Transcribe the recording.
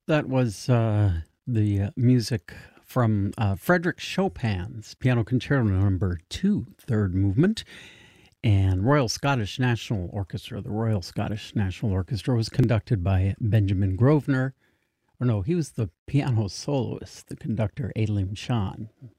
That was the music from Frederick Chopin's Piano Concerto Number 2, third movement. And Royal Scottish National Orchestra. The Royal Scottish National Orchestra was conducted by Benjamin Grosvenor. Or no, he was the piano soloist, the conductor Aileen Shawn.